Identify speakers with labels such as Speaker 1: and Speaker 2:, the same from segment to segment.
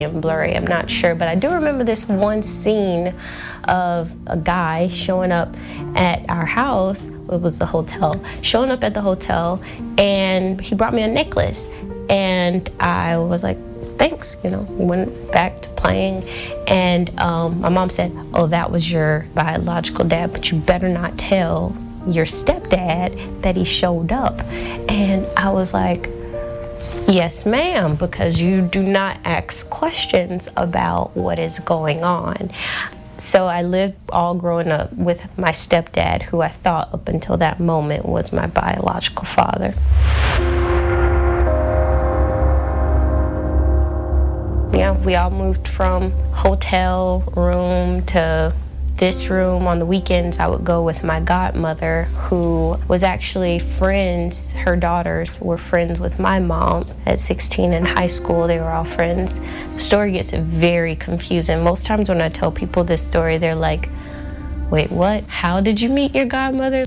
Speaker 1: and blurry, I'm not sure, but I do remember this one scene of a guy showing up at our house. It was the hotel, showing up at the hotel, and he brought me a necklace, and I was like, thanks, we went back to playing, and my mom said, oh, that was your biological dad, but you better not tell your stepdad that he showed up. And I was like, yes, ma'am, because you do not ask questions about what is going on. So I lived all growing up with my stepdad, who I thought up until that moment was my biological father. Yeah, we all moved from hotel room to this room. On the weekends, I would go with my godmother, who was actually friends. Her daughters were friends with my mom at 16 in high school. They were all friends. The story gets very confusing. Most times when I tell people this story, they're like, wait, what? How did you meet your godmother?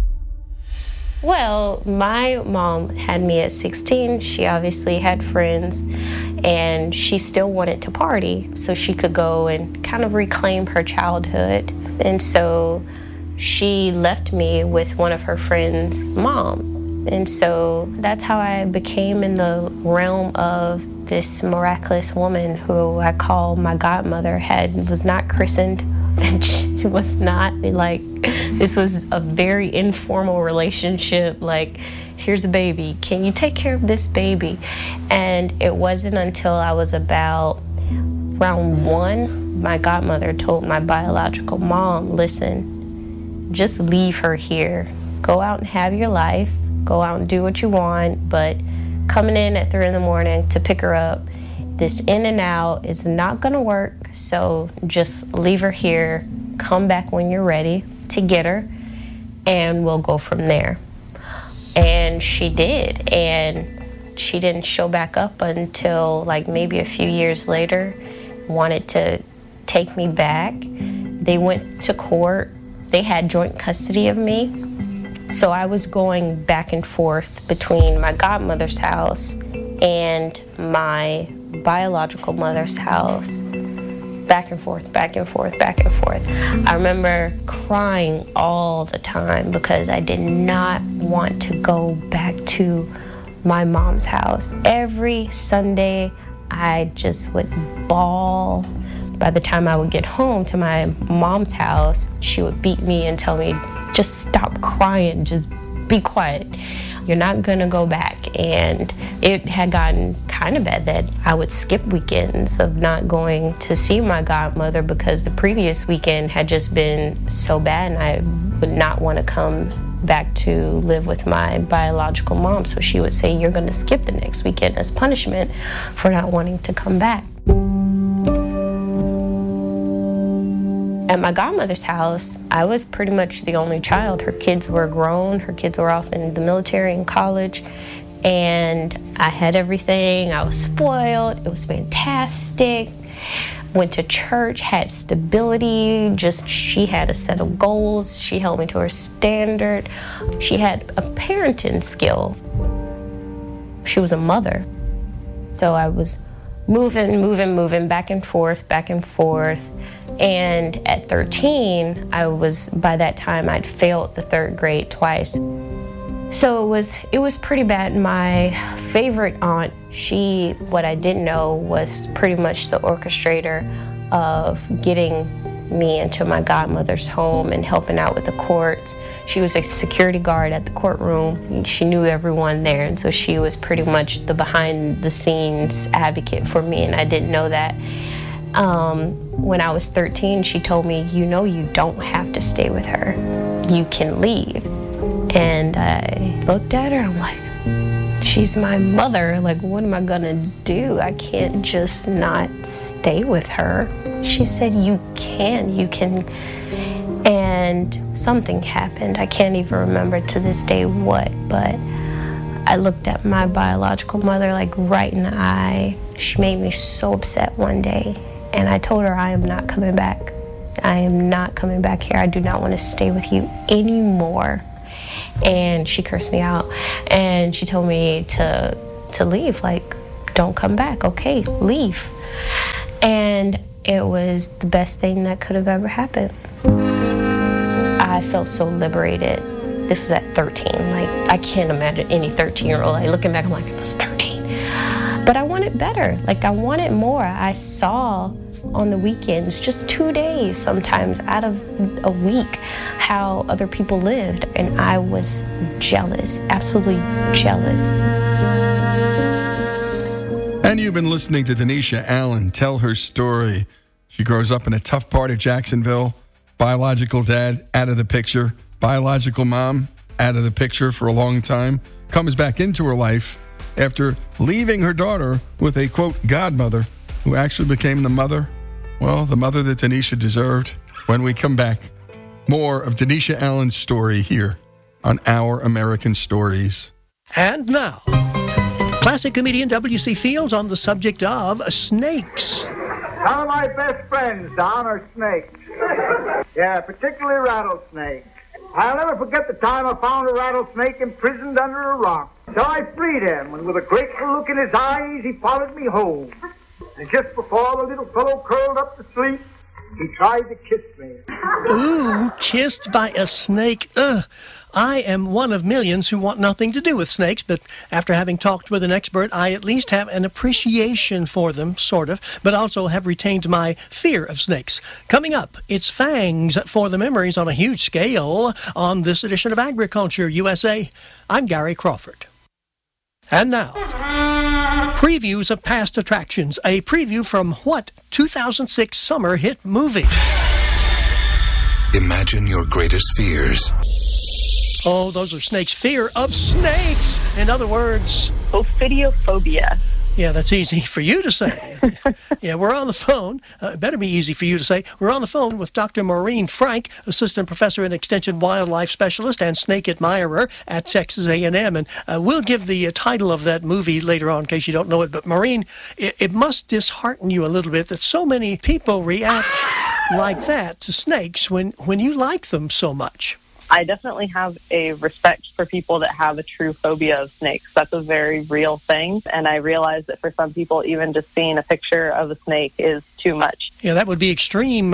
Speaker 1: Well, my mom had me at 16. She obviously had friends, and she still wanted to party so she could go and kind of reclaim her childhood. And so she left me with one of her friends' mom. And so that's how I became in the realm of this miraculous woman who I call my godmother. Was not christened, and she was not this was a very informal relationship, here's a baby, can you take care of this baby? And it wasn't until I was about round 1, my godmother told my biological mom, listen, just leave her here. Go out and have your life. Go out and do what you want, but coming in at 3 in the morning to pick her up, this in and out is not gonna work, so just leave her here. Come back when you're ready to get her, and we'll go from there. And she did, and she didn't show back up until maybe a few years later. Wanted to take me back. They went to court. They had joint custody of me. So I was going back and forth between my godmother's house and my biological mother's house. Back and forth, back and forth, back and forth. I remember crying all the time because I did not want to go back to my mom's house. Every Sunday, I just would bawl. By the time I would get home to my mom's house, she would beat me and tell me, just stop crying, just be quiet. You're not gonna go back. And it had gotten kind of bad that I would skip weekends of not going to see my godmother because the previous weekend had just been so bad, and I would not want to come back to live with my biological mom. So she would say, you're gonna skip the next weekend as punishment for not wanting to come back. At my godmother's house, I was pretty much the only child. Her kids were grown. Her kids were off in the military and college. And I had everything. I was spoiled. It was fantastic. Went to church, had stability. She had a set of goals. She held me to her standard. She had a parenting skill. She was a mother. So I was moving, back and forth. And at 13, by that time, I'd failed the 3rd grade twice. So it was pretty bad. My favorite aunt, what I didn't know was pretty much the orchestrator of getting me into my godmother's home and helping out with the courts. She was a security guard at the courtroom. She knew everyone there, and so she was pretty much the behind-the-scenes advocate for me, and I didn't know that. When I was 13, she told me, you don't have to stay with her. You can leave. And I looked at her, I'm like, she's my mother. What am I gonna do? I can't just not stay with her. She said, you can. And something happened. I can't even remember to this day what, but I looked at my biological mother right in the eye. She made me so upset one day. And I told her, I am not coming back. I am not coming back here. I do not want to stay with you anymore. And she cursed me out. And she told me to leave, don't come back. Okay, leave. And it was the best thing that could have ever happened. I felt so liberated. This was at 13. Like, I can't imagine any 13-year-old. Like, looking back, I'm like, I was 13. But I wanted better. Like, I wanted more. I saw on the weekends, just 2 days sometimes out of a week, how other people lived. And I was jealous, absolutely jealous.
Speaker 2: And you've been listening to Denisha Allen tell her story. She grows up in a tough part of Jacksonville. Biological dad out of the picture. Biological mom out of the picture for a long time. Comes back into her life after leaving her daughter with a, quote, godmother who actually became the mother. Well, the mother that Denisha deserved. When we come back, more of Denisha Allen's story here on Our American Stories.
Speaker 3: And now, classic comedian W.C. Fields on the subject of snakes.
Speaker 4: Some of my best friends, Don, are snakes. Yeah, particularly rattlesnakes. I'll never forget the time I found a rattlesnake imprisoned under a rock. So I freed him, and with a grateful look in his eyes, he followed me home. And just before the little fellow curled up to sleep, he tried to kiss me.
Speaker 3: Ooh, kissed by a snake. Ugh. I am one of millions who want nothing to do with snakes, but after having talked with an expert, I at least have an appreciation for them, sort of, but also have retained my fear of snakes. Coming up, it's fangs for the memories on a huge scale on this edition of Agriculture USA. I'm Gary Crawford. And now, previews of past attractions, a preview from what 2006 summer hit movie?
Speaker 5: Imagine your greatest fears.
Speaker 3: Oh, those are snakes. Fear of snakes. In other words,
Speaker 6: ophidiophobia.
Speaker 3: Yeah, that's easy for you to say. Yeah, we're on the phone. It better be easy for you to say. We're on the phone with Dr. Maureen Frank, assistant professor and extension wildlife specialist and snake admirer at Texas A&M. And we'll give the title of that movie later on in case you don't know it. But Maureen, it must dishearten you a little bit that so many people react like that to snakes when you like them so much.
Speaker 6: I definitely have a respect for people that have a true phobia of snakes. That's a very real thing. And I realize that for some people, even just seeing a picture of a snake is too much.
Speaker 3: Yeah, that would be extreme.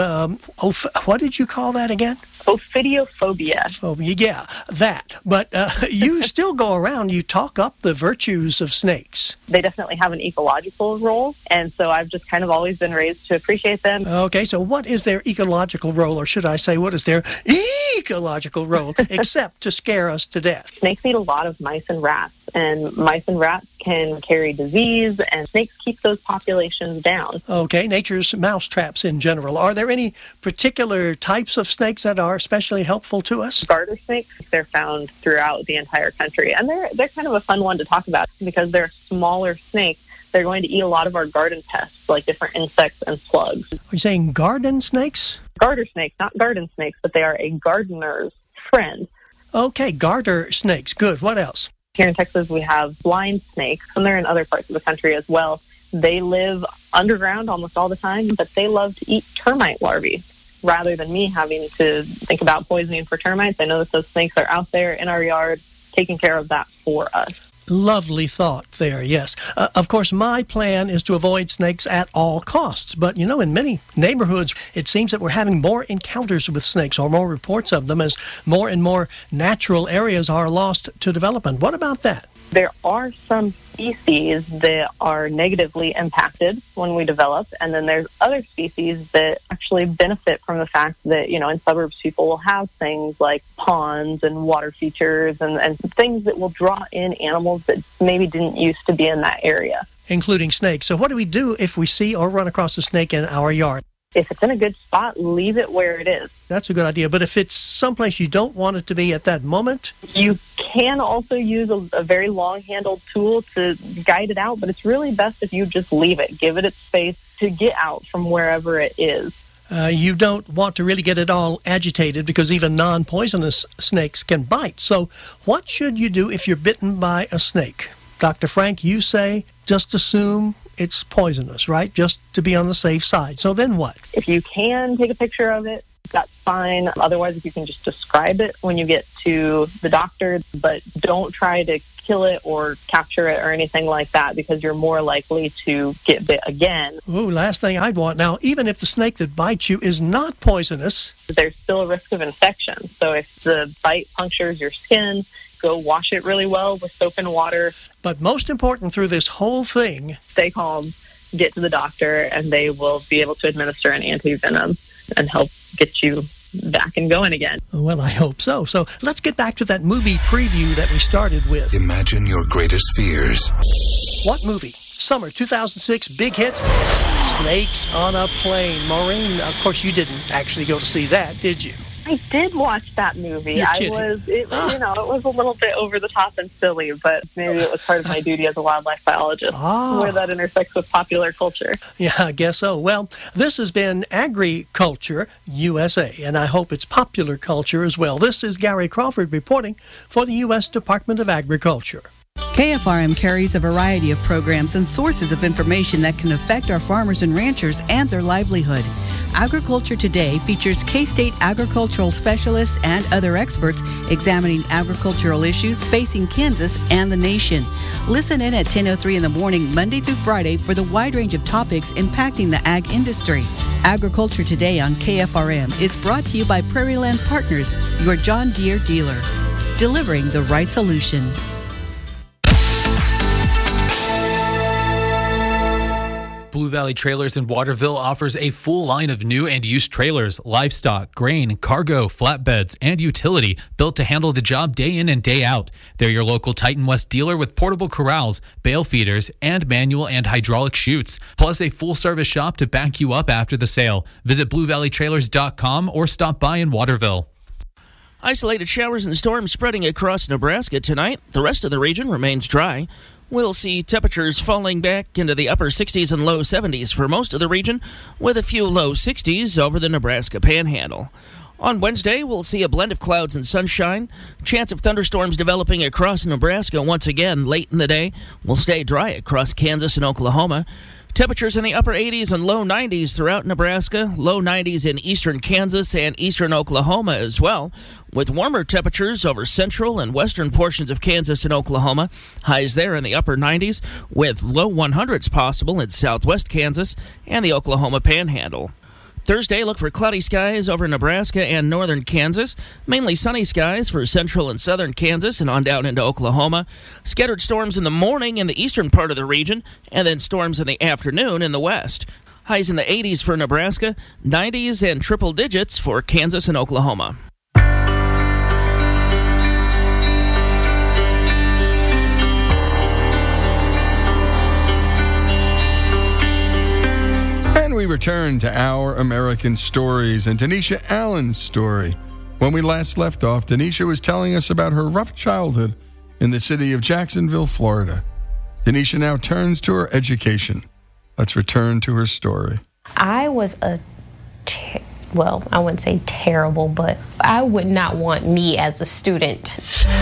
Speaker 3: What did you call that again?
Speaker 6: Ophidiophobia.
Speaker 3: Oh, yeah, that. But you still go around, you talk up the virtues of snakes.
Speaker 6: They definitely have an ecological role, and so I've just kind of always been raised to appreciate them.
Speaker 3: Okay, so what is their ecological role, or should I say, what is their ecological role, except to scare us to death?
Speaker 6: Snakes eat a lot of mice and rats, and mice and rats can carry disease, and snakes keep those populations down.
Speaker 3: Okay, nature's mouse traps in general. Are there any particular types of snakes that are especially helpful to us?
Speaker 6: Garter snakes, they're found throughout the entire country, and they're kind of a fun one to talk about because they're a smaller snake. They're going to eat a lot of our garden pests, like different insects and slugs.
Speaker 3: Are you saying garden snakes?
Speaker 6: Garter snakes, not garden snakes, but they are a gardener's friend.
Speaker 3: Okay, garter snakes. Good. What else?
Speaker 6: Here in Texas, we have blind snakes, and they're in other parts of the country as well. They live underground almost all the time, but they love to eat termite larvae. Rather than me having to think about poisoning for termites, I know that those snakes are out there in our yard taking care of that for us.
Speaker 3: Lovely thought there, yes. Of course, my plan is to avoid snakes at all costs. But, you know, in many neighborhoods, it seems that we're having more encounters with snakes or more reports of them as more and more natural areas are lost to development. What about that?
Speaker 6: There are some species that are negatively impacted when we develop, and then there's other species that actually benefit from the fact that, you know, in suburbs people will have things like ponds and water features and things that will draw in animals that maybe didn't used to be in that area.
Speaker 3: Including snakes. So what do we do if we see or run across a snake in our yard?
Speaker 6: If it's in a good spot, leave it where it is.
Speaker 3: That's a good idea. But if it's someplace you don't want it to be at that moment?
Speaker 6: You can also use a very long-handled tool to guide it out, but it's really best if you just leave it. Give it its space to get out from wherever it is.
Speaker 3: You don't want to really get it all agitated because even non-poisonous snakes can bite. So what should you do if you're bitten by a snake? Dr. Frank, you say just assume it's poisonous, right? Just to be on the safe side. So then what?
Speaker 6: If you can take a picture of it, that's fine. Otherwise, if you can just describe it when you get to the doctor, but don't try to kill it or capture it or anything like that, because you're more likely to get bit again.
Speaker 3: Ooh, last thing I'd want. Now, even if the snake that bites you is not poisonous,
Speaker 6: there's still a risk of infection. So if the bite punctures your skin, go wash it really well with soap and water.
Speaker 3: But most important through this whole thing,
Speaker 6: stay calm, get to the doctor, and they will be able to administer an anti-venom and help get you back and going again.
Speaker 3: Well, I hope so. So let's get back to that movie preview that we started with.
Speaker 5: Imagine your greatest fears.
Speaker 3: What movie? Summer 2006, big hit, Snakes on a Plane. Maureen, of course, you didn't actually go to see that, did you?
Speaker 6: I did watch that movie.
Speaker 3: You're kidding.
Speaker 6: It was a little bit over the top and silly, but maybe it was part of my duty as a wildlife biologist, where that intersects with popular culture.
Speaker 3: Yeah, I guess so. Well, this has been Agriculture USA, and I hope it's popular culture as well. This is Gary Crawford reporting for the U.S. Department of Agriculture.
Speaker 7: KFRM carries a variety of programs and sources of information that can affect our farmers and ranchers and their livelihood. Agriculture Today features K-State agricultural specialists and other experts examining agricultural issues facing Kansas and the nation. Listen in at 10:03 in the morning, Monday through Friday, for the wide range of topics impacting the ag industry. Agriculture Today on KFRM is brought to you by Prairie Land Partners, your John Deere dealer, delivering the right solution.
Speaker 8: Blue Valley Trailers in Waterville offers a full line of new and used trailers, livestock, grain, cargo, flatbeds, and utility built to handle the job day in and day out. They're your local Titan West dealer with portable corrals, bale feeders, and manual and hydraulic chutes, plus a full-service shop to back you up after the sale. Visit BlueValleyTrailers.com or stop by in Waterville.
Speaker 9: Isolated showers and storms spreading across Nebraska tonight. The rest of the region remains dry. We'll see temperatures falling back into the upper 60s and low 70s for most of the region, with a few low 60s over the Nebraska Panhandle. On Wednesday, we'll see a blend of clouds and sunshine. Chance of thunderstorms developing across Nebraska once again late in the day. Will stay dry across Kansas and Oklahoma. Temperatures in the upper 80s and low 90s throughout Nebraska, low 90s in eastern Kansas and eastern Oklahoma as well, with warmer temperatures over central and western portions of Kansas and Oklahoma, highs there in the upper 90s, with low 100s possible in southwest Kansas and the Oklahoma Panhandle. Thursday, look for cloudy skies over Nebraska and northern Kansas. Mainly sunny skies for central and southern Kansas and on down into Oklahoma. Scattered storms in the morning in the eastern part of the region, and then storms in the afternoon in the west. Highs in the 80s for Nebraska, 90s and triple digits for Kansas and Oklahoma.
Speaker 2: We return to Our American Stories and Tanisha Allen's story. When we last left off, Tanisha was telling us about her rough childhood in the city of Jacksonville, Florida. Tanisha now turns to her education. Let's return to her story.
Speaker 1: I was I wouldn't say terrible, but I would not want me as a student.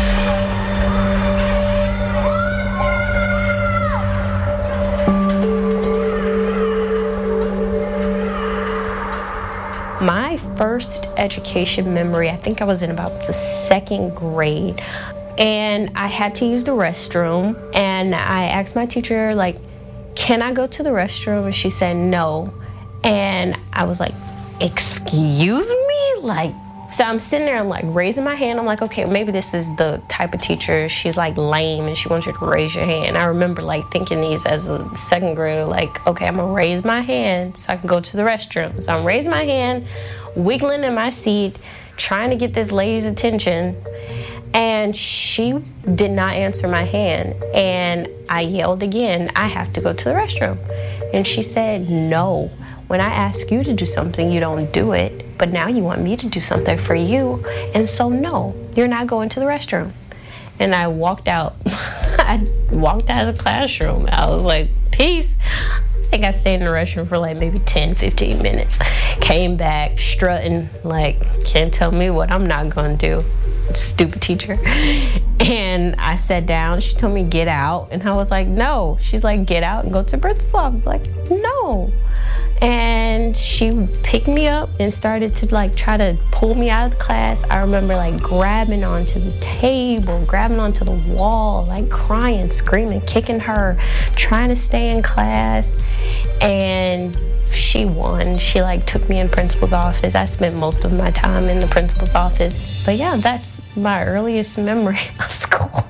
Speaker 1: My first education memory, I think I was in about the second grade, and I had to use the restroom, and I asked my teacher, can I go to the restroom? And she said no, and I was like, excuse me? So I'm sitting there, I'm raising my hand. I'm like, okay, maybe this is the type of teacher, she's lame and she wants you to raise your hand. I remember thinking these as a second grader, okay, I'm gonna raise my hand so I can go to the restroom. So I'm raising my hand, wiggling in my seat, trying to get this lady's attention, and she did not answer my hand. And I yelled again, I have to go to the restroom. And she said, no. When I ask you to do something, you don't do it, but now you want me to do something for you, and so no, you're not going to the restroom. And I walked out. I walked out of the classroom. I was like, peace. I think I stayed in the restroom for maybe 10, 15 minutes. Came back strutting, can't tell me what I'm not going to do. Stupid teacher. And I sat down. She told me, get out. And I was like, no. She's like, get out and go to the principal. I was like, no. And she picked me up and started to like try to pull me out of the class. I remember like grabbing onto the table, grabbing onto the wall, like crying, screaming, kicking her, trying to stay in class. And she won. She like took me in principal's office. I spent most of my time in the principal's office. But yeah, that's my earliest memory of school.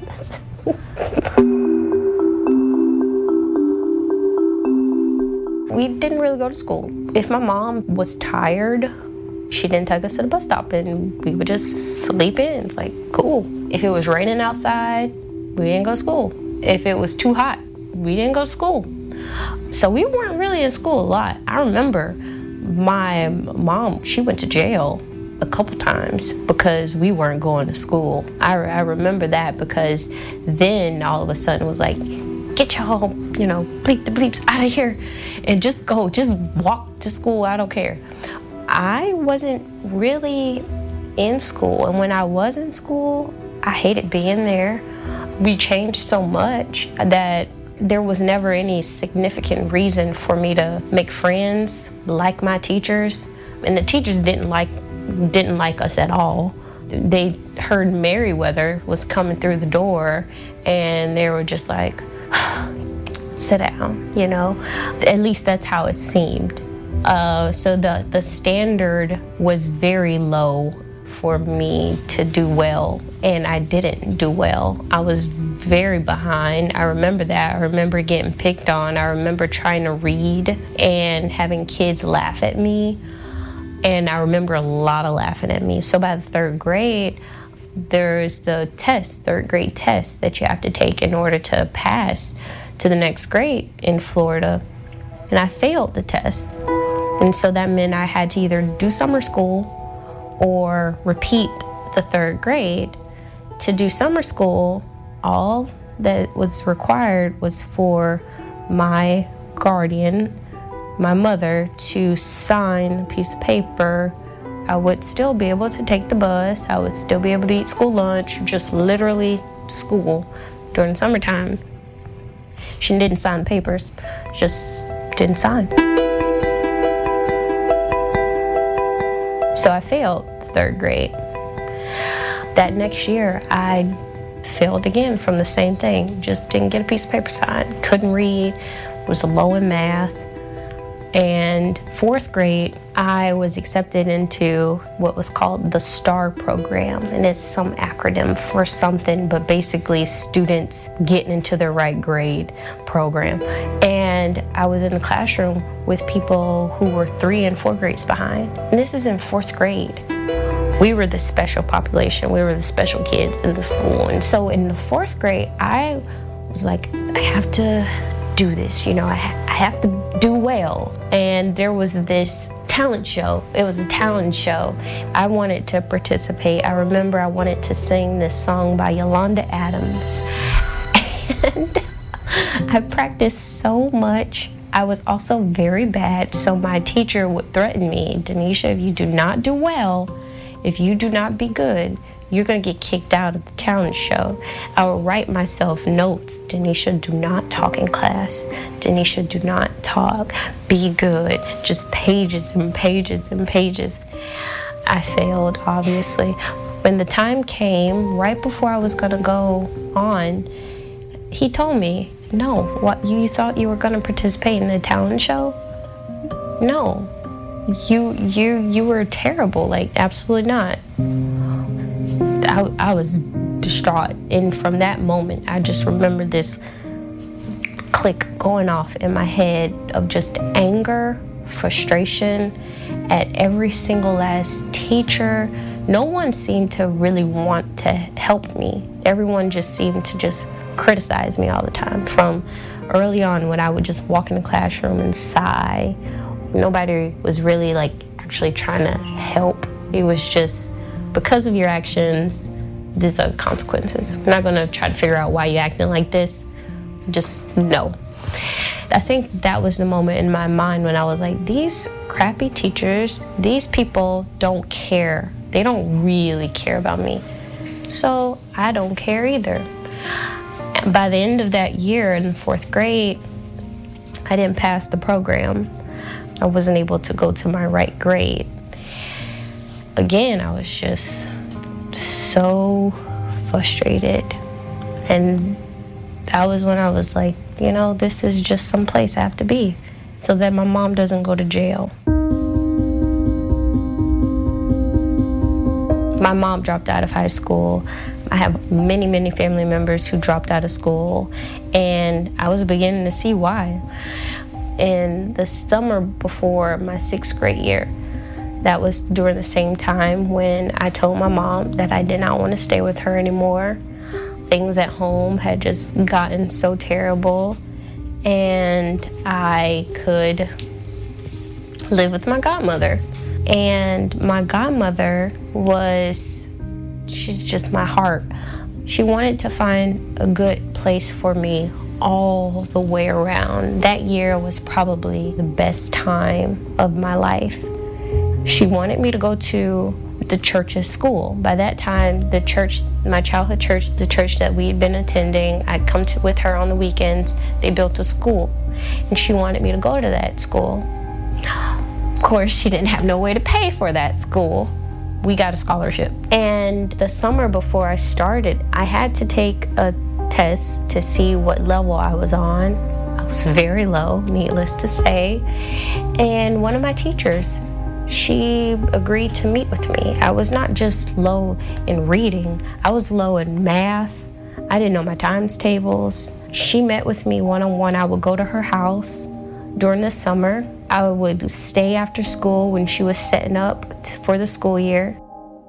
Speaker 1: We didn't really go to school. If my mom was tired, she didn't take us to the bus stop and we would just sleep in. It's like, cool. If it was raining outside, we didn't go to school. If it was too hot, we didn't go to school. So we weren't really in school a lot. I remember my mom, she went to jail a couple times because we weren't going to school. I remember that because then all of a sudden it was like, get y'all, bleep the bleeps out of here and just go, just walk to school. I don't care. I wasn't really in school. And when I was in school, I hated being there. We changed so much that there was never any significant reason for me to make friends, like my teachers. And the teachers didn't like us at all. They heard Merriweather was coming through the door and they were just like, sit down, At least that's how it seemed. So the standard was very low for me to do well, and I didn't do well. I was very behind. I remember that. I remember getting picked on. I remember trying to read and having kids laugh at me, and I remember a lot of laughing at me. So by the third grade, there's the test, third grade test that you have to take in order to pass to the next grade in Florida. And I failed the test. And so that meant I had to either do summer school or repeat the third grade. To do summer school, all that was required was for my guardian, my mother, to sign a piece of paper. I would still be able to take the bus. I would still be able to eat school lunch, just literally school during summertime. She didn't sign the papers, just didn't sign. So I failed third grade. That next year, I failed again from the same thing. Just didn't get a piece of paper signed. Couldn't read, was low in math. And fourth grade, I was accepted into what was called the STAR program. And it's some acronym for something, but basically students getting into their right grade program. And I was in the classroom with people who were 3 and 4 grades behind. And this is in fourth grade. We were the special population. We were the special kids in the school. And so in the fourth grade, I was like, I have to do this, I have to do well. And there was this talent show. It was a talent show. I wanted to participate. I remember I wanted to sing this song by Yolanda Adams. And I practiced so much. I was also very bad, so my teacher would threaten me, Denisha, if you do not do well, if you do not be good, you're going to get kicked out of the talent show. I would write myself notes. Denisha, do not talk in class. Denisha, do not talk. Be good. Just pages and pages and pages. I failed, obviously. When the time came, right before I was going to go on, he told me, no, what, you thought you were going to participate in the talent show? No. You were terrible. Like, absolutely not. I was distraught, and from that moment I just remember this click going off in my head of just anger, frustration at every single last teacher. No one seemed to really want to help me. Everyone just seemed to just criticize me all the time. From early on, when I would just walk in the classroom and sigh, nobody was really actually trying to help. It was just, because of your actions, these are consequences. We're not going to try to figure out why you're acting like this. Just no. I think that was the moment in my mind when I was like, these crappy teachers, these people don't care. They don't really care about me. So I don't care either. By the end of that year in 4th grade, I didn't pass the program. I wasn't able to go to my right grade. Again, I was just so frustrated. And that was when I was like, this is just some place I have to be so that my mom doesn't go to jail. My mom dropped out of high school. I have many, many family members who dropped out of school, and I was beginning to see why. In the summer before my 6th grade year, that was during the same time when I told my mom that I did not want to stay with her anymore. Things at home had just gotten so terrible, and I could live with my godmother. And my godmother she's just my heart. She wanted to find a good place for me all the way around. That year was probably the best time of my life. She wanted me to go to the church's school. By that time, the church, my childhood church, the church that we had been attending, I'd come to with her on the weekends. They built a school, and she wanted me to go to that school. Of course, she didn't have no way to pay for that school. We got a scholarship. And the summer before I started, I had to take a test to see what level I was on. I was very low, needless to say. And one of my teachers, she agreed to meet with me. I was not just low in reading, I was low in math. I didn't know my times tables. She met with me one-on-one. I would go to her house during the summer. I would stay after school when she was setting up for the school year.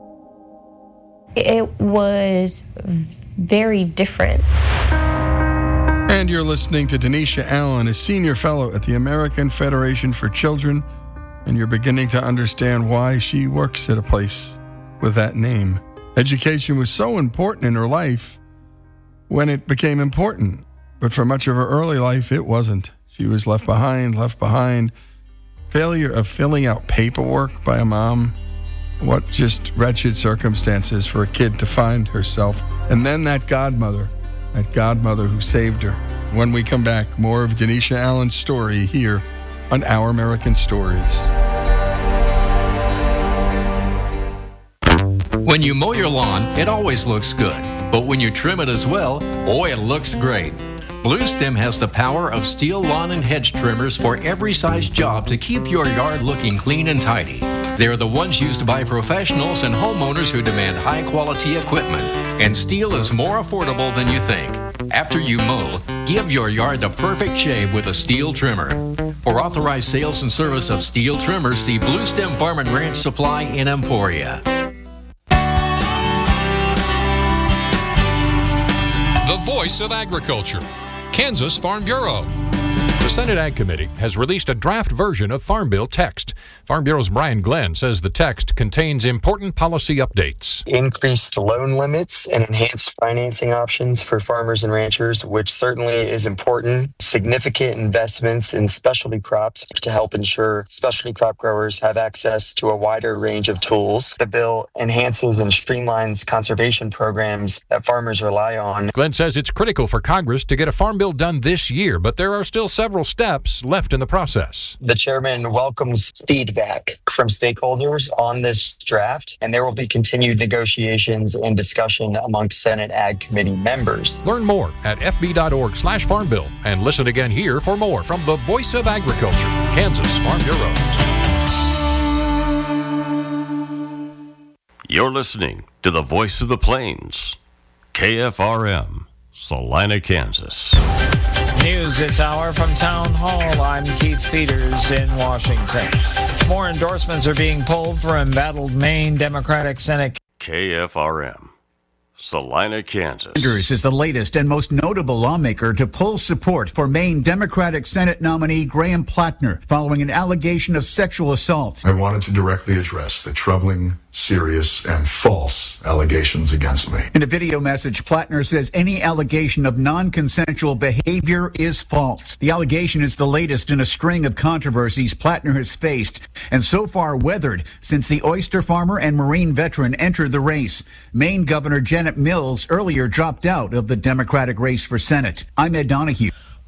Speaker 1: It was very different.
Speaker 2: And you're listening to Denisha Allen, a senior fellow at the American Federation for Children, and you're beginning to understand why she works at a place with that name. Education was so important in her life when it became important, but for much of her early life, it wasn't. She was left behind. Failure of filling out paperwork by a mom. What just wretched circumstances for a kid to find herself. And then that godmother who saved her. When we come back, more of Denisha Allen's story here on Our American Stories.
Speaker 10: When you mow your lawn, it always looks good. But when you trim it as well, boy, it looks great. Blue Stem has the power of steel lawn and hedge trimmers for every size job to keep your yard looking clean and tidy. They're the ones used by professionals and homeowners who demand high-quality equipment, and steel is more affordable than you think. After you mow, give your yard the perfect shave with a steel trimmer. For authorized sales and service of steel trimmers, see Blue Stem Farm and Ranch Supply in Emporia.
Speaker 11: The voice of agriculture. Kansas Farm Bureau. The Senate Ag Committee has released a draft version of Farm Bill text. Farm Bureau's Brian Glenn says the text contains important policy updates.
Speaker 12: Increased loan limits and enhanced financing options for farmers and ranchers, which certainly is important. Significant investments in specialty crops to help ensure specialty crop growers have access to a wider range of tools. The bill enhances and streamlines conservation programs that farmers rely on.
Speaker 11: Glenn says it's critical for Congress to get a farm bill done this year, but there are still several steps left in the process.
Speaker 12: The chairman welcomes feedback from stakeholders on this draft, and there will be continued negotiations and discussion amongst Senate Ag Committee members.
Speaker 11: Learn more at fb.org/Farm Bill and listen again here for more from the Voice of Agriculture, Kansas Farm Bureau.
Speaker 13: You're listening to the Voice of the Plains, KFRM, Salina, Kansas.
Speaker 14: News this hour from Town Hall. I'm Keith Peters in Washington. More endorsements are being pulled for embattled Maine Democratic Senate.
Speaker 13: KFRM, Salina, Kansas.
Speaker 15: Sanders is the latest and most notable lawmaker to pull support for Maine Democratic Senate nominee Graham Plattner following an allegation of sexual assault.
Speaker 16: I wanted to directly address the troubling, serious, and false allegations against me.
Speaker 15: In a video message, Plattner says any allegation of non-consensual behavior is false. The allegation is the latest in a string of controversies Plattner has faced and so far weathered since the oyster farmer and Marine veteran entered the race. Maine Governor Janet Mills earlier dropped out of the Democratic race for Senate. I'm Ed Donahue.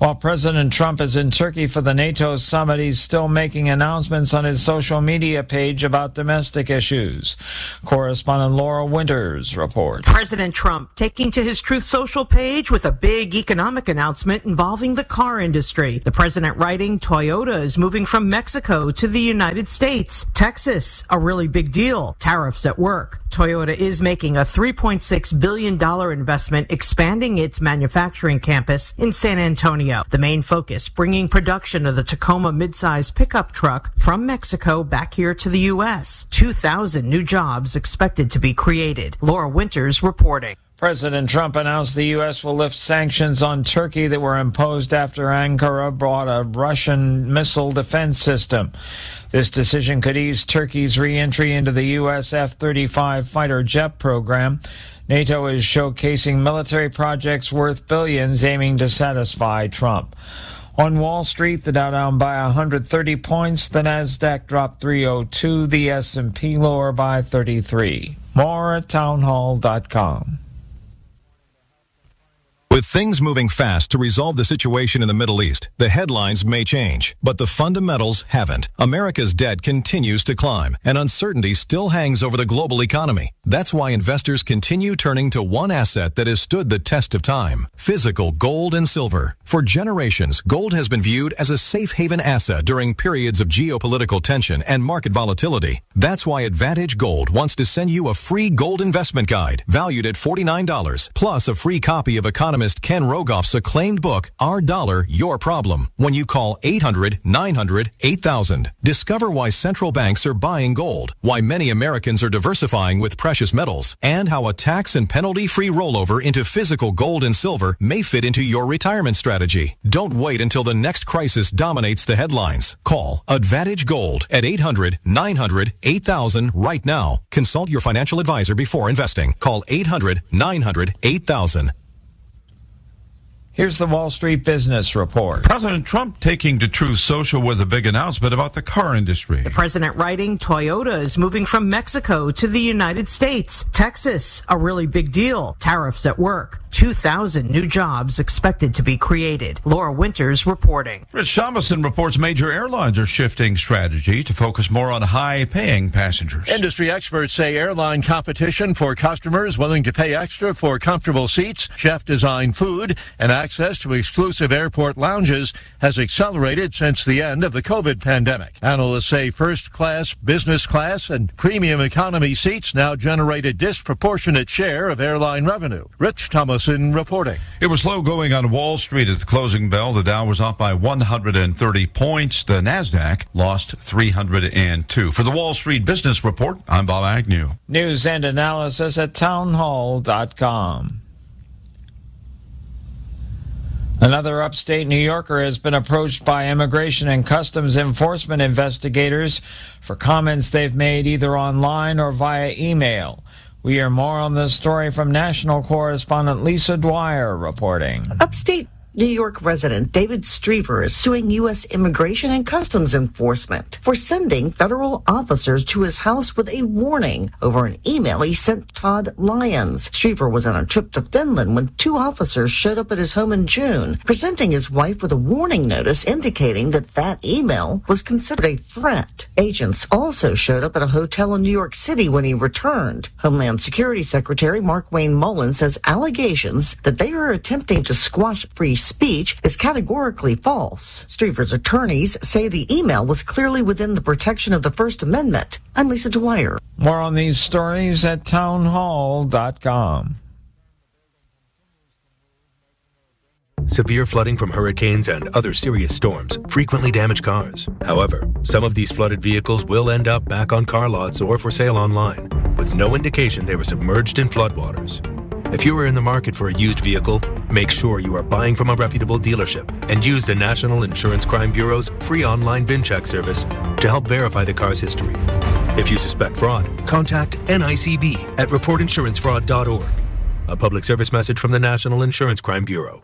Speaker 14: While President Trump is in Turkey for the NATO summit, he's still making announcements on his social media page about domestic issues. Correspondent Laura Winters reports.
Speaker 17: President Trump taking to his Truth Social page with a big economic announcement involving the car industry. The president writing, Toyota is moving from Mexico to the United States. Texas, a really big deal. Tariffs at work. Toyota is making a $3.6 billion investment expanding its manufacturing campus in San Antonio. The main focus, bringing production of the Tacoma midsize pickup truck from Mexico back here to the U.S. 2,000 new jobs expected to be created. Laura Winters reporting.
Speaker 14: President Trump announced the U.S. will lift sanctions on Turkey that were imposed after Ankara bought a Russian missile defense system. This decision could ease Turkey's re-entry into the U.S. F-35 fighter jet program. NATO is showcasing military projects worth billions aiming to satisfy Trump. On Wall Street, the Dow down by 130 points, the Nasdaq dropped 302, the S&P lower by 33. More at townhall.com.
Speaker 18: With things moving fast to resolve the situation in the Middle East, the headlines may change, but the fundamentals haven't. America's debt continues to climb, and uncertainty still hangs over the global economy. That's why investors continue turning to one asset that has stood the test of time: physical gold and silver. For generations, gold has been viewed as a safe haven asset during periods of geopolitical tension and market volatility. That's why Advantage Gold wants to send you a free gold investment guide valued at $49, plus a free copy of economist Ken Rogoff's acclaimed book, Our Dollar, Your Problem, when you call 800-900-8000. Discover why central banks are buying gold, why many Americans are diversifying with precious metals, and how a tax and penalty-free rollover into physical gold and silver may fit into your retirement strategy. Don't wait until the next crisis dominates the headlines. Call Advantage Gold at 800-900-8000 right now. Consult your financial advisor before investing. Call 800-900-8000.
Speaker 14: Here's the Wall Street Business Report.
Speaker 19: President Trump taking to Truth Social with a big announcement about the car industry.
Speaker 17: The president writing, Toyota is moving from Mexico to the United States. Texas, a really big deal. Tariffs at work. 2,000 new jobs expected to be created. Laura Winters reporting.
Speaker 19: Rich Thomason reports major airlines are shifting strategy to focus more on high-paying passengers.
Speaker 20: Industry experts say airline competition for customers willing to pay extra for comfortable seats, chef-designed food, and access to exclusive airport lounges has accelerated since the end of the COVID pandemic. Analysts say first class, business class, and premium economy seats now generate a disproportionate share of airline revenue. Rich Thomason reporting.
Speaker 19: It was slow going on Wall Street at the closing bell. The Dow was off by 130 points. The Nasdaq lost 302. For the Wall Street Business Report, I'm Bob Agnew.
Speaker 14: News and analysis at townhall.com. Another upstate New Yorker has been approached by Immigration and Customs Enforcement investigators for comments they've made either online or via email. We hear more on this story from national correspondent Lisa Dwyer reporting.
Speaker 21: Upstate New York resident David Strever is suing U.S. Immigration and Customs Enforcement for sending federal officers to his house with a warning over an email he sent Todd Lyons. Strever was on a trip to Finland when two officers showed up at his home in June, presenting his wife with a warning notice indicating that email was considered a threat. Agents also showed up at a hotel in New York City when he returned. Homeland Security Secretary Mark Wayne Mullen says allegations that they are attempting to squash free speech is categorically false. Strever's attorneys say the email was clearly within the protection of the First Amendment. I'm Lisa Dwyer.
Speaker 14: More on these stories at townhall.com.
Speaker 22: Severe flooding from hurricanes and other serious storms frequently damage cars. However, some of these flooded vehicles will end up back on car lots or for sale online, with no indication they were submerged in floodwaters. If you are in the market for a used vehicle, make sure you are buying from a reputable dealership and use the National Insurance Crime Bureau's free online VIN check service to help verify the car's history. If you suspect fraud, contact NICB at reportinsurancefraud.org. A public service message from the National Insurance Crime Bureau.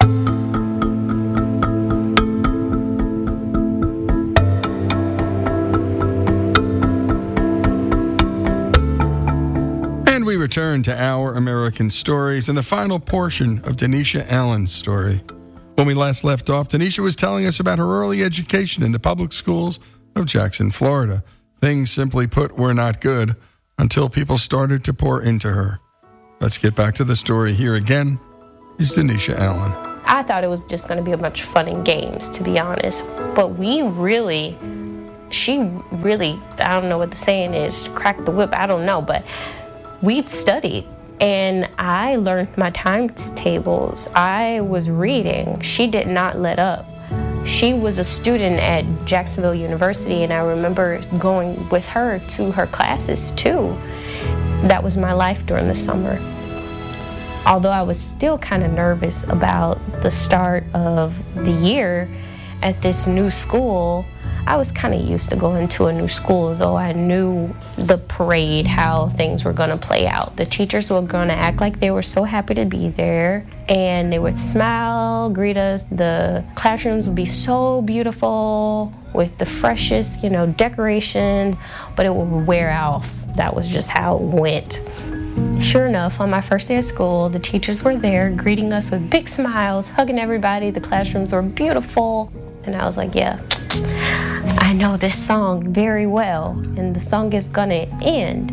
Speaker 2: We return to Our American Stories and the final portion of Denisha Allen's story. When we last left off, Tanisha was telling us about her early education in the public schools of Jackson, Florida. Things, simply put, were not good until people started to pour into her. Let's get back to the story. Here again is Tanisha Allen.
Speaker 1: I thought it was just going to be a bunch of fun and games, to be honest. But she really, I don't know what the saying is, cracked the whip, I don't know, but we studied. And I learned my timetables. I was reading. She did not let up. She was a student at Jacksonville University, and I remember going with her to her classes too. That was my life during the summer. Although I was still kind of nervous about the start of the year at this new school, I was kind of used to going to a new school, though I knew the parade, how things were going to play out. The teachers were going to act like they were so happy to be there, and they would smile, greet us. The classrooms would be so beautiful with the freshest, decorations, but it would wear off. That was just how it went. Sure enough, on my first day of school, the teachers were there greeting us with big smiles, hugging everybody. The classrooms were beautiful. And I was like, yeah, I know this song very well, and the song is gonna end.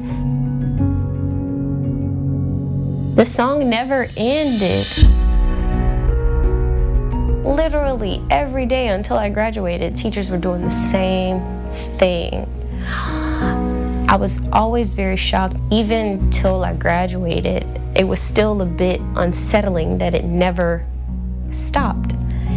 Speaker 1: The song never ended. Literally every day until I graduated, teachers were doing the same thing. I was always very shocked. Even till I graduated, it was still a bit unsettling that it never stopped.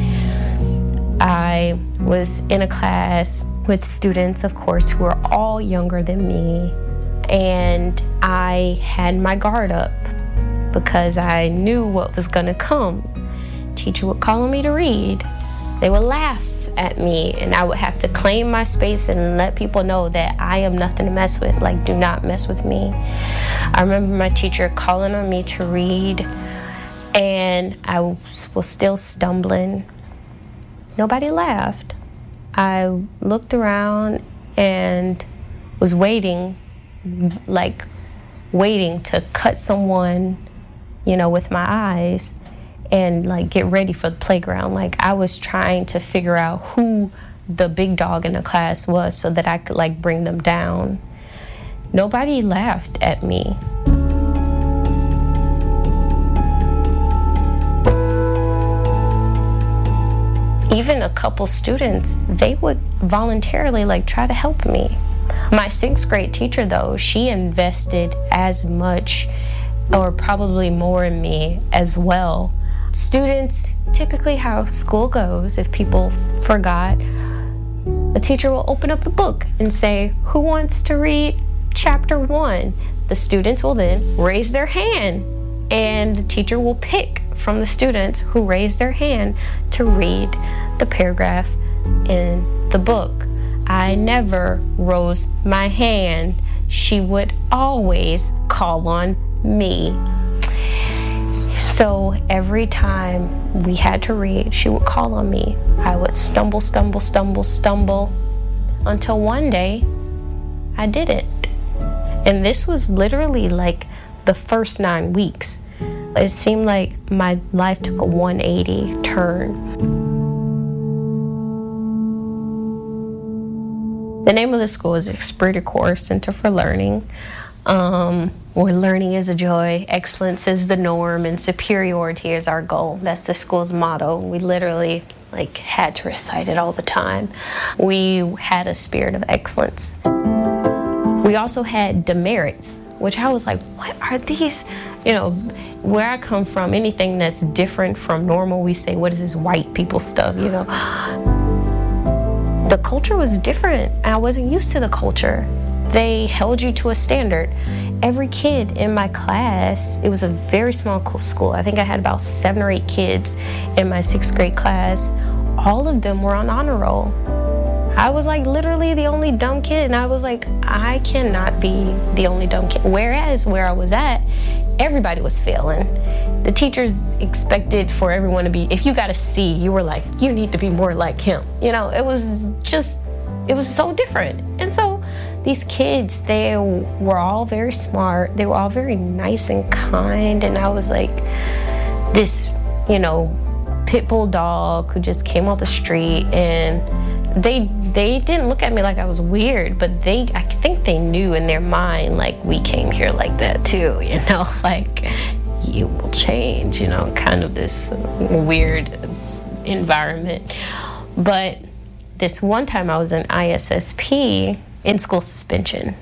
Speaker 1: I was in a class with students, of course, who were all younger than me, and I had my guard up because I knew what was going to come. Teacher would call on me to read. They would laugh at me, and I would have to claim my space and let people know that I am nothing to mess with. Like, do not mess with me. I remember my teacher calling on me to read, and I was still stumbling. Nobody laughed. I looked around and was waiting to cut someone, with my eyes and get ready for the playground. I was trying to figure out who the big dog in the class was so that I could bring them down. Nobody laughed at me. Even a couple students, they would voluntarily try to help me. My 6th grade teacher, though, she invested as much or probably more in me as well. Students, typically how school goes, if people forgot, the teacher will open up the book and say, who wants to read chapter 1? The students will then raise their hand, and the teacher will pick from the students who raised their hand to read the paragraph in the book. I never rose my hand. She would always call on me. So every time we had to read, she would call on me. I would stumble until one day I didn't. And this was literally the first 9 weeks. It seemed like my life took a 180 turn. The name of the school is Esprit de Corps Center for Learning, where learning is a joy, excellence is the norm, and superiority is our goal. That's the school's motto. We literally had to recite it all the time. We had a spirit of excellence. We also had demerits, which I was like, what are these? Where I come from, anything that's different from normal, we say, what is this white people stuff, The culture was different. I wasn't used to the culture. They held you to a standard. Every kid in my class, it was a very small school. I think I had about 7 or 8 kids in my 6th grade class. All of them were on honor roll. I was literally the only dumb kid, and I was I cannot be the only dumb kid. Whereas where I was at, everybody was failing. The teachers expected for everyone to be, if you got a C, you were you need to be more like him. It was so different. And so these kids, they were all very smart. They were all very nice and kind. And I was this, pit bull dog who just came off the street, and they didn't look at me like I was weird, but I think they knew in their mind, like, we came here like that too, you know, like, you will change, you know, kind of this weird environment. But this one time I was in ISSP, in school suspension.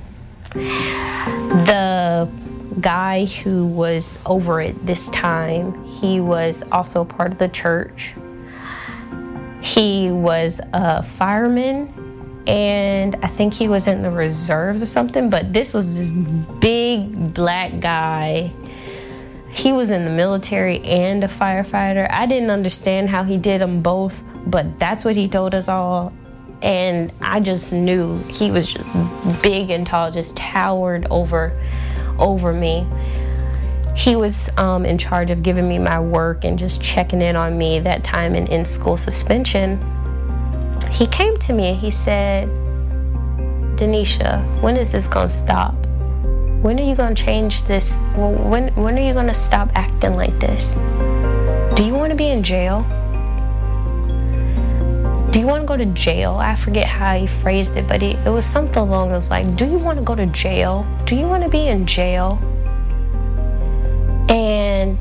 Speaker 1: The guy who was over it this time, he was also part of the church. He was a fireman, and I think he was in the reserves or something, but this was this big black guy. He was in the military and a firefighter. I didn't understand how he did them both, but that's what he told us all. And I just knew he was just big and tall, just towered over me. He was in charge of giving me my work and just checking in on me that time in school suspension. He came to me and he said, Denisha, when is this gonna stop? When are you gonna change this? When are you gonna stop acting like this? Do you wanna be in jail? Do you wanna go to jail? I forget how he phrased it, but it was something along those lines. Do you wanna go to jail? Do you wanna be in jail? And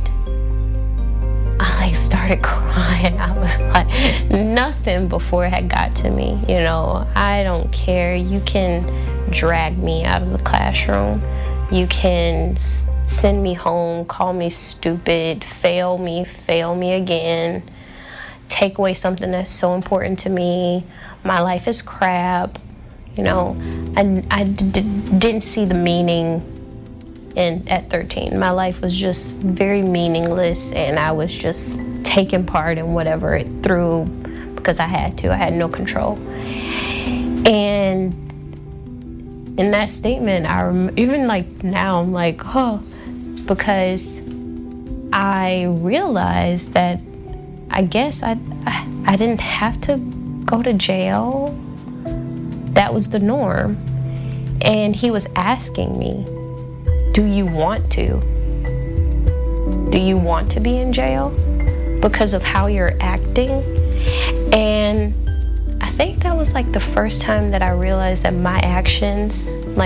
Speaker 1: I started crying. I was like, nothing before had got to me. You know, I don't care. You can drag me out of the classroom. You can send me home, call me stupid, fail me again, take away something that's so important to me. My life is crap. You know, I didn't see the meaning at 13. My life was just very meaningless, and I was just taking part in whatever it threw because I had to. I had no control. And in that statement, even like now, I'm like, oh, because I realized that I guess I didn't have to go to jail. That was the norm. And he was asking me, do you want to? Do you want to be in jail because of how you're acting? And I think that was like the first time that I realized that my actions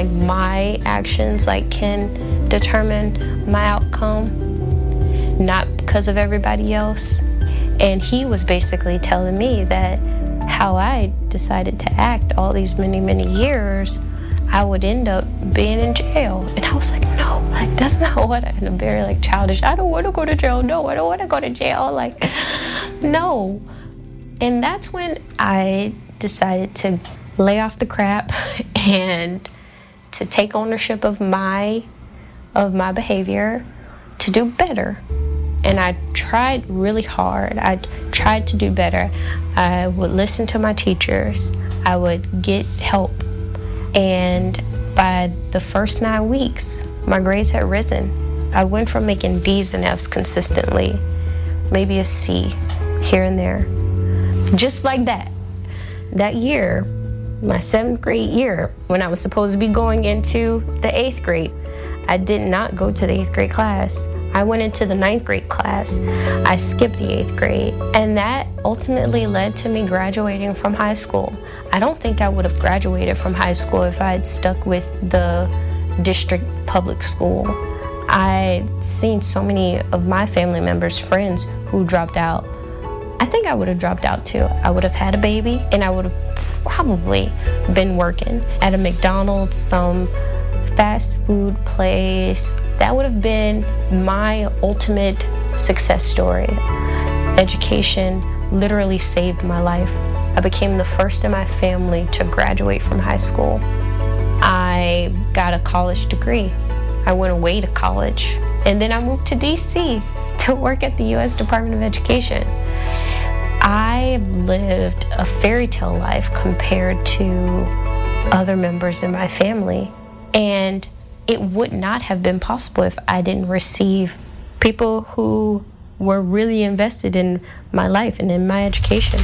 Speaker 1: can determine my outcome, not because of everybody else. And he was basically telling me that how I decided to act all these many years, I would end up being in jail. And I was like, no, like, that's not what I'm very like childish. I don't want to go to jail. No, I don't want to go to jail. Like, no. And that's when I decided to lay off the crap and to take ownership of my behavior, to do better. And I tried really hard. I tried to do better. I would listen to my teachers. I would get help. And by the first 9 weeks, my grades had risen. I went from making D's and F's consistently, maybe a C here and there. Just like that. That year, my 7th grade year, when I was supposed to be going into the 8th grade, I did not go to the 8th grade class. I went into the 9th grade class. I skipped the 8th grade. And that ultimately led to me graduating from high school. I don't think I would have graduated from high school if I had stuck with the district public school. I'd seen so many of my family members, friends who dropped out. I think I would have dropped out too. I would have had a baby, and I would have probably been working at a McDonald's, some fast food place. That would have been my ultimate success story. Education literally saved my life. I became the first in my family to graduate from high school. I got a college degree. I went away to college, and then I moved to DC to work at the U.S. Department of Education. I lived a fairy tale life compared to other members in my family. And it would not have been possible if I didn't receive people who were really invested in my life and in my education.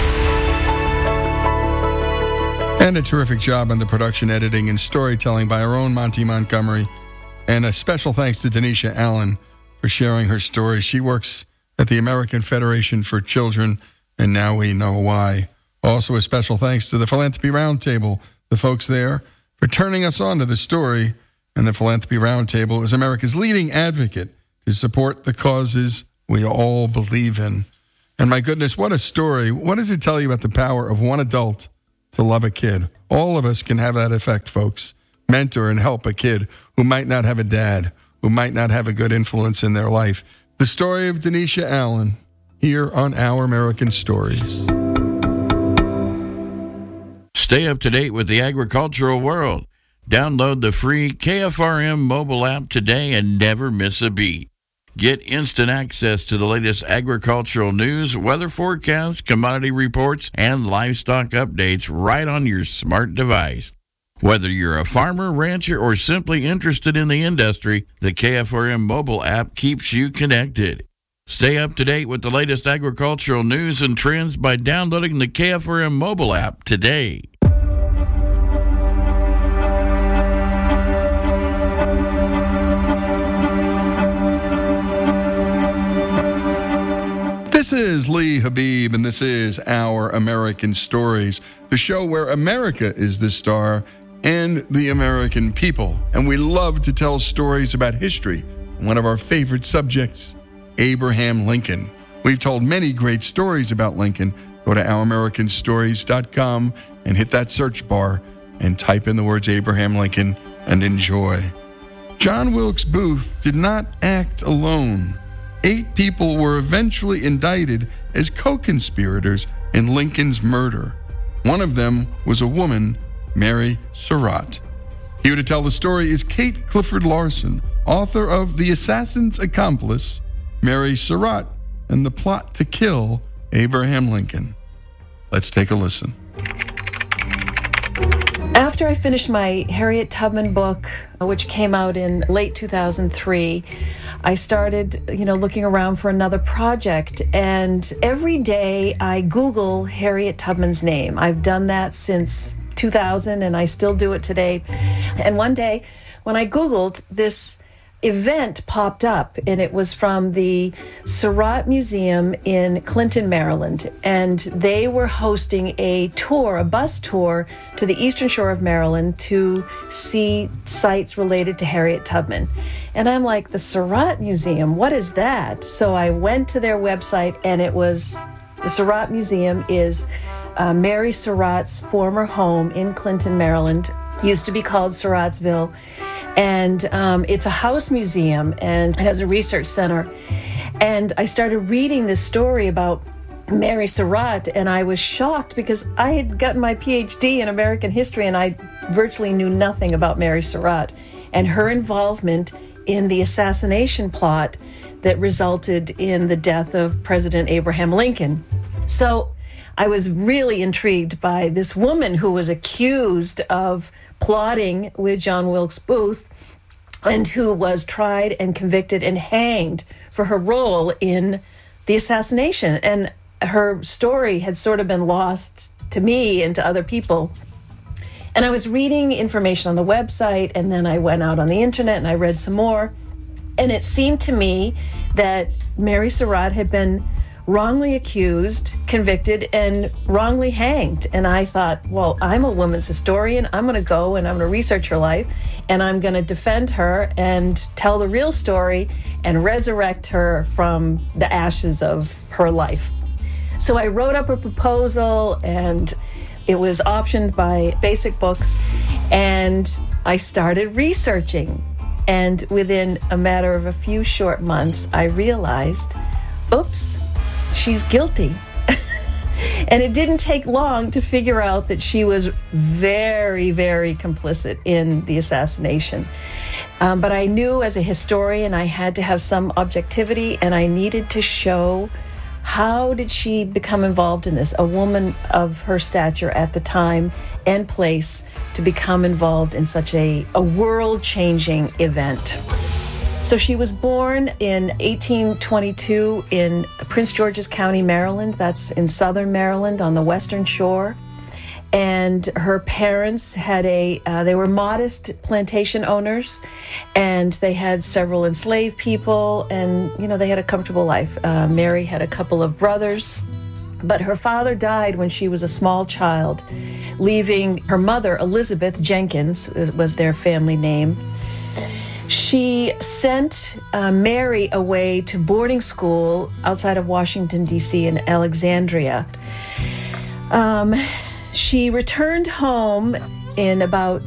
Speaker 2: And a terrific job on the production, editing, and storytelling by our own Monty Montgomery. And a special thanks to Denisha Allen for sharing her story. She works at the American Federation for Children, and now we know why. Also, a special thanks to the Philanthropy Roundtable, the folks there, for turning us on to the story. And the Philanthropy Roundtable is America's leading advocate to support the causes we all believe in. And my goodness, what a story. What does it tell you about the power of one adult to love a kid? All of us can have that effect, folks. Mentor and help a kid who might not have a dad, who might not have a good influence in their life. The story of Denisha Allen here on Our American Stories.
Speaker 4: Stay up to date with the agricultural world. Download the free KFRM mobile app today and never miss a beat. Get instant access to the latest agricultural news, weather forecasts, commodity reports, and livestock updates right on your smart device. Whether you're a farmer, rancher, or simply interested in the industry, the KFRM mobile app keeps you connected. Stay up to date with the latest agricultural news and trends by downloading the KFRM mobile app today.
Speaker 2: This is Lee Habib, and this is Our American Stories, the show where America is the star and the American people. And we love to tell stories about history. One of our favorite subjects, Abraham Lincoln. We've told many great stories about Lincoln. Go to ouramericanstories.com and hit that search bar and type in the words Abraham Lincoln and enjoy. John Wilkes Booth did not act alone. 8 people were eventually indicted as co-conspirators in Lincoln's murder. One of them was a woman, Mary Surratt. Here to tell the story is Kate Clifford Larson, author of The Assassin's Accomplice, Mary Surratt, and the Plot to Kill Abraham Lincoln. Let's take a listen.
Speaker 5: After I finished my Harriet Tubman book, which came out in late 2003, I started, looking around for another project. And every day I Google Harriet Tubman's name. I've done that since 2000, and I still do it today. And one day, when I Googled, this event popped up, and it was from the Surratt Museum in Clinton, Maryland. And they were hosting a bus tour to the eastern shore of Maryland to see sites related to Harriet Tubman. And I'm like, the Surratt Museum, what is that? So I went to their website, and it was, the Surratt Museum is Mary Surratt's former home in Clinton, Maryland. Used to be called Surrattsville. And it's a house museum, and it has a research center. And I started reading this story about Mary Surratt, and I was shocked because I had gotten my PhD in American history, and I virtually knew nothing about Mary Surratt and her involvement in the assassination plot that resulted in the death of President Abraham Lincoln. So I was really intrigued by this woman who was accused of plotting with John Wilkes Booth, and who was tried and convicted and hanged for her role in the assassination. And her story had sort of been lost to me and to other people. And I was reading information on the website, and then I went out on the internet and I read some more. And it seemed to me that Mary Surratt had been wrongly accused, convicted, and wrongly hanged. And I thought, well, I'm a women's historian. I'm going to go and I'm going to research her life, and I'm going to defend her and tell the real story and resurrect her from the ashes of her life. So I wrote up a proposal, and it was optioned by Basic Books, and I started researching. And within a matter of a few short months, I realized, oops, she's guilty. And it didn't take long to figure out that she was very, very complicit in the assassination. But I knew as a historian I had to have some objectivity, and I needed to show how did she become involved in this, a woman of her stature at the time and place, to become involved in such a world-changing event. So she was born in 1822 in Prince George's County, Maryland. That's in southern Maryland on the western shore. And her parents had they were modest plantation owners, and they had several enslaved people, and, they had a comfortable life. Mary had a couple of brothers, but her father died when she was a small child, leaving her mother, Elizabeth Jenkins, was their family name. She sent Mary away to boarding school outside of Washington, D.C. in Alexandria. She returned home in about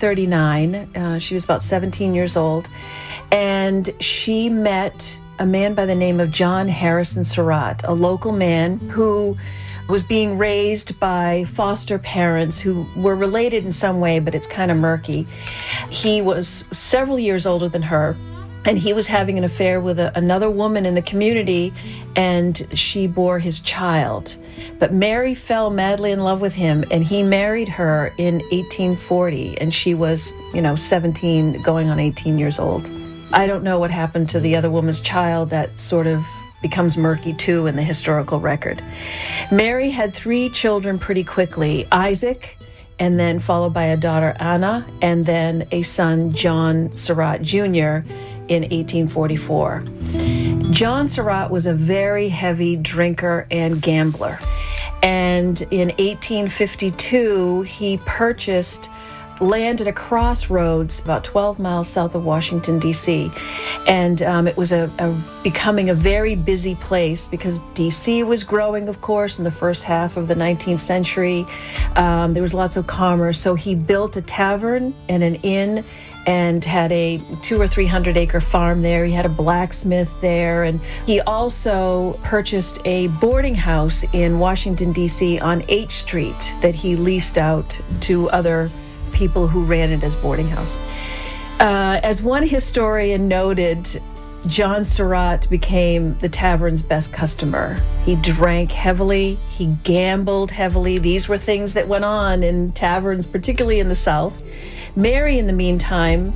Speaker 5: 1839. She was about 17 years old, and she met a man by the name of John Harrison Surratt, a local man who was being raised by foster parents who were related in some way, but it's kind of murky. He was several years older than her, and he was having an affair with another woman in the community, and she bore his child. But Mary fell madly in love with him, and he married her in 1840, and she was, 17, going on 18 years old. I don't know what happened to the other woman's child. That sort of becomes murky, too, in the historical record. Mary had 3 children pretty quickly: Isaac, and then followed by a daughter, Anna, and then a son, John Surratt Jr., in 1844. John Surratt was a very heavy drinker and gambler. And in 1852, he purchased land at a crossroads about 12 miles south of Washington, D.C. And it was becoming a very busy place because D.C. was growing, of course, in the first half of the 19th century. There was lots of commerce. So he built a tavern and an inn and had a 200 or 300 acre farm there. He had a blacksmith there, and he also purchased a boarding house in Washington, D.C. on H Street that he leased out to other people who ran it as boarding house. As one historian noted, John Surratt became the tavern's best customer. He drank heavily, he gambled heavily. These were things that went on in taverns, particularly in the South. Mary, in the meantime,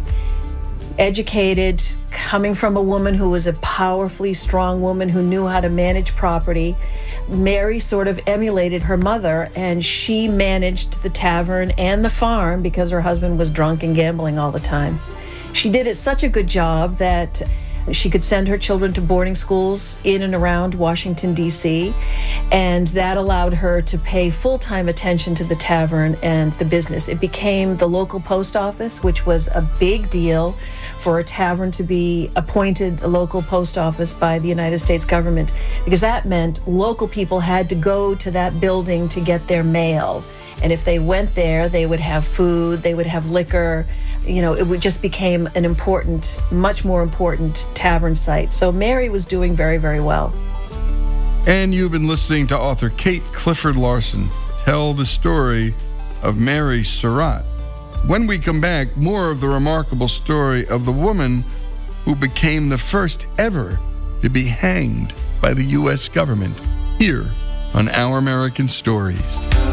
Speaker 5: educated, coming from a woman who was a powerfully strong woman who knew how to manage property. Mary sort of emulated her mother, and she managed the tavern and the farm because her husband was drunk and gambling all the time. She did it such a good job that she could send her children to boarding schools in and around Washington, D.C., and that allowed her to pay full-time attention to the tavern and the business. It became the local post office, which was a big deal for a tavern to be appointed a local post office by the United States government, because that meant local people had to go to that building to get their mail. And if they went there, they would have food, they would have liquor. It just became an important, much more important tavern site. So Mary was doing very, very well.
Speaker 2: And you've been listening to author Kate Clifford Larson tell the story of Mary Surratt. When we come back, more of the remarkable story of the woman who became the first ever to be hanged by the U.S. government here on Our American Stories.